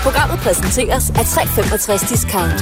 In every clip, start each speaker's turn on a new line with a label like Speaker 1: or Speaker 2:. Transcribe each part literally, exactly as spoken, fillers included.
Speaker 1: Programmet præsenteres af tre femogtres Discount.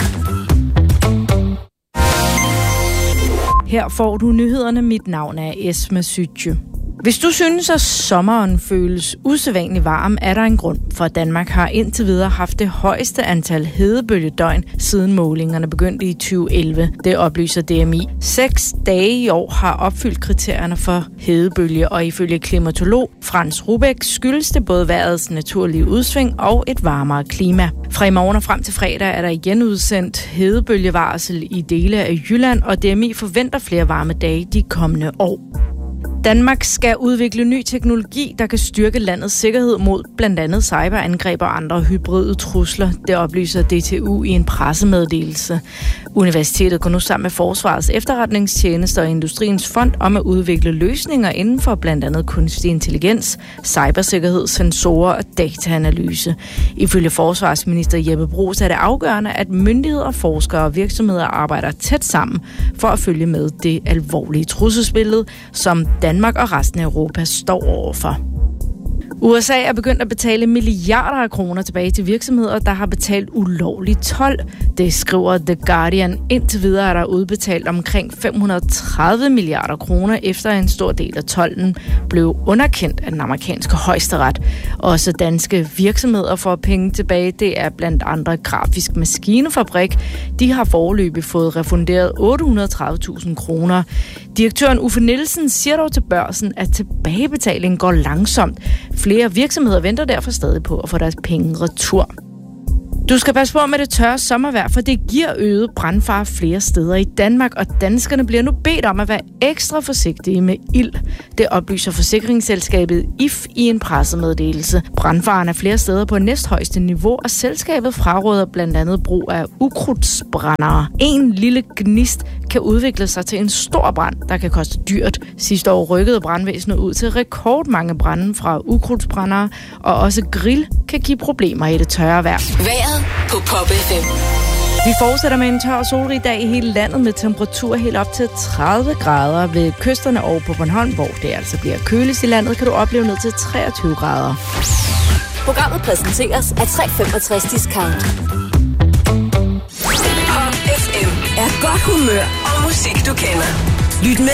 Speaker 2: Her får du nyhederne. Mit navn er Esma Sytje. Hvis du synes, at sommeren føles usædvanligt varm, er der en grund, for Danmark har indtil videre haft det højeste antal hedebølgedøgn, siden målingerne begyndte i tyve elleve. Det oplyser D M I. Seks dage i år har opfyldt kriterierne for hedebølge, og ifølge klimatolog Frans Rubæk skyldes det både vejrets naturlige udsving og et varmere klima. Fra i morgen og frem til fredag er der igen udsendt hedebølgevarsel i dele af Jylland, og D M I forventer flere varme dage de kommende år. Danmark skal udvikle ny teknologi, der kan styrke landets sikkerhed mod blandt andet cyberangreb og andre hybride trusler. Det oplyser D T U i en pressemeddelelse. Universitetet går nu sammen med Forsvarets efterretningstjeneste og Industriens Fond om at udvikle løsninger inden for blandt andet kunstig intelligens, cybersikkerhed, sensorer og dataanalyse. Ifølge forsvarsminister Jeppe Bruus er det afgørende, at myndigheder, forskere og virksomheder arbejder tæt sammen for at følge med det alvorlige trusselsbillede, som Danmark og resten af Europa står overfor. U S A er begyndt at betale milliarder af kroner tilbage til virksomheder, der har betalt ulovlig told. Det skriver The Guardian. Indtil videre er der udbetalt omkring fem hundrede og tredive milliarder kroner, efter en stor del af tolden blev underkendt af den amerikanske højesteret. Også danske virksomheder får penge tilbage. Det er blandt andre Grafisk Maskinefabrik. De har foreløbig fået refunderet otte hundrede og tredive tusind kroner. Direktøren Uffe Nielsen siger dog til Børsen, at tilbagebetalingen går langsomt. Flere virksomheder venter derfor stadig på at få deres penge retur. Du skal passe på med det tørre sommervejr, for det giver øget brandfare flere steder i Danmark, og danskerne bliver nu bedt om at være ekstra forsigtige med ild. Det oplyser forsikringsselskabet I F i en pressemeddelelse. Brandfaren er flere steder på næsthøjeste niveau, og selskabet fraråder blandt andet brug af ukrudtsbrændere. En lille gnist kan udvikle sig til en stor brand, der kan koste dyrt. Sidste år rykkede brandvæsenet ud til rekordmange brande fra ukrudtsbrændere, og også grill kan give problemer i det tørre vejr.
Speaker 1: Vejret på Pop F M.
Speaker 2: Vi fortsætter med en tør og solrig dag i hele landet med temperatur helt op til tredive grader ved kysterne og på Bornholm, hvor det altså bliver køligst i landet, kan du opleve ned til treogtyve grader.
Speaker 1: Programmet præsenteres af tre femogtres Discount. Pop F M er godt humør og musik, du kender. Lyt med